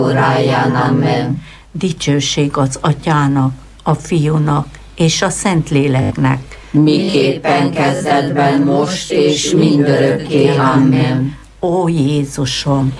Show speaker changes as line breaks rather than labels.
óráján. Amen.
Dicsőség az Atyának, a Fiúnak és a Szentléleknek,
miképpen kezdetben, most és mindörökké. Amen.
Ó Jézusom,